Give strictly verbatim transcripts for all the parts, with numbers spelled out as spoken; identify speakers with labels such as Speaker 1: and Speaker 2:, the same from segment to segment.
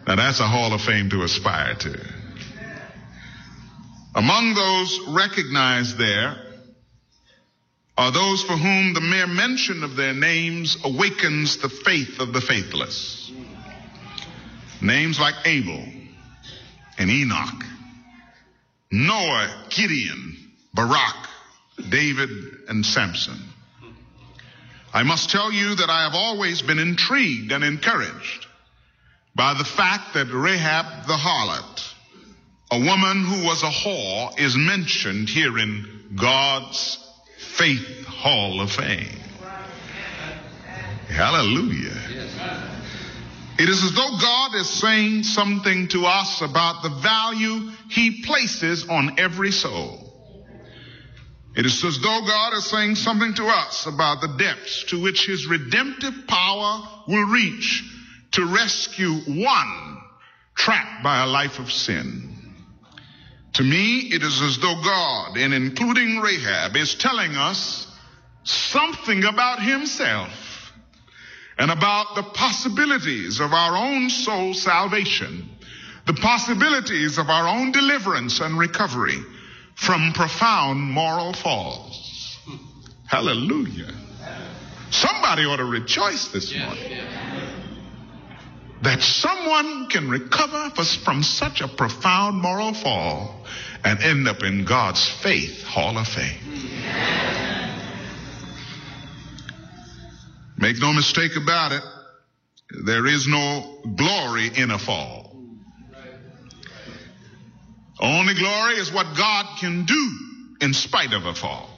Speaker 1: Now that's a hall of fame to aspire to. Among those recognized there are those for whom the mere mention of their names awakens the faith of the faithless. Names like Abel and Enoch, Noah, Gideon, Barak, David, and Samson. I must tell you that I have always been intrigued and encouraged by the fact that Rahab the harlot, a woman who was a whore, is mentioned here in God's Faith Hall of Fame. Hallelujah. It is as though God is saying something to us about the value he places on every soul. It is as though God is saying something to us about the depths to which his redemptive power will reach to rescue one trapped by a life of sin. To me, it is as though God, in including Rahab, is telling us something about himself and about the possibilities of our own soul salvation, the possibilities of our own deliverance and recovery from profound moral falls. Hallelujah. Somebody ought to rejoice this morning that someone can recover from such a profound moral fall and end up in God's Faith Hall of Fame. Make no mistake about it, there is no glory in a fall. Only glory is what God can do in spite of a fall.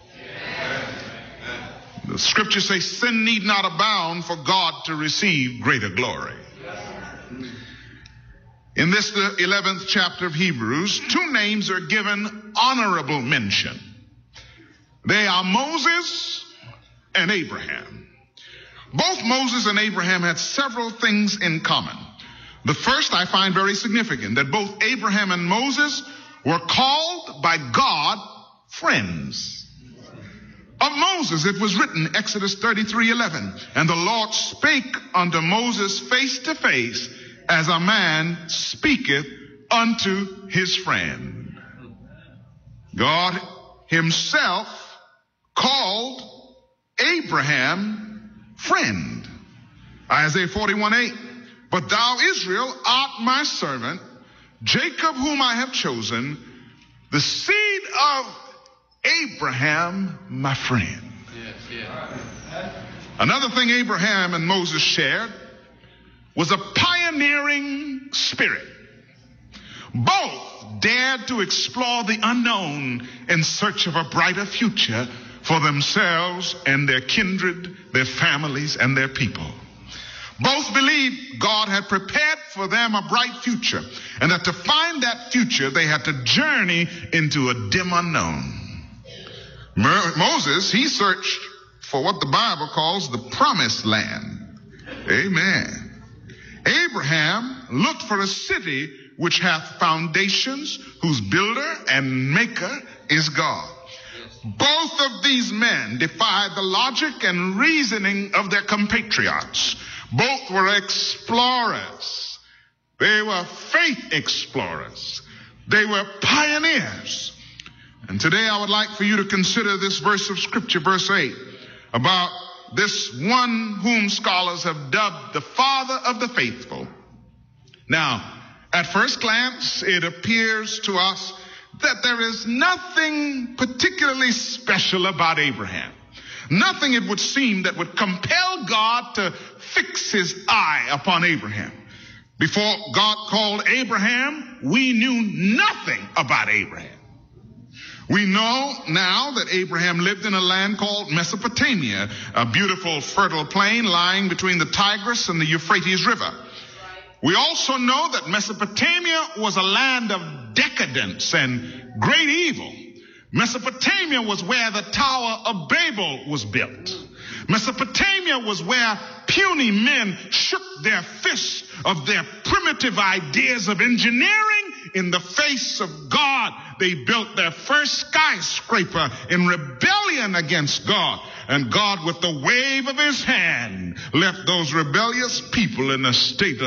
Speaker 1: The scriptures say sin need not abound for God to receive greater glory. In this, the eleventh chapter of Hebrews, two names are given honorable mention. They are Moses and Abraham. Both Moses and Abraham had several things in common. The first I find very significant, that both Abraham and Moses were called by God friends. Of Moses, it was written, Exodus thirty-three eleven, and the Lord spake unto Moses face to face, as a man speaketh unto his friend. God himself called Abraham friend. Isaiah forty-one eight, but thou, Israel, art my servant, Jacob whom I have chosen, the seed of Abraham, my friend. Yes, yes. Another thing Abraham and Moses shared was a pioneering spirit. Both dared to explore the unknown in search of a brighter future for themselves and their kindred, their families, and their people. Both believed God had prepared for them a bright future, and that to find that future, they had to journey into a dim unknown. Moses, he searched for what the Bible calls the promised land. Amen. Abraham looked for a city which hath foundations, whose builder and maker is God. Both of these men defied the logic and reasoning of their compatriots. Both were explorers. They were faith explorers. They were pioneers. And today I would like for you to consider this verse of Scripture, verse eight, about this one whom scholars have dubbed the father of the faithful. Now, at first glance, it appears to us that there is nothing particularly special about Abraham. Nothing, it would seem, that would compel God to fix his eye upon Abraham. Before God called Abraham, we knew nothing about Abraham. We know now that Abraham lived in a land called Mesopotamia, a beautiful fertile plain lying between the Tigris and the Euphrates River. We also know that Mesopotamia was a land of decadence and great evil. Mesopotamia was where the Tower of Babel was built. Mesopotamia was where puny men shook their fists of their primitive ideas of engineering in the face of God. They built their first skyscraper in rebellion against God. And God, with the wave of his hand, left those rebellious people in a state of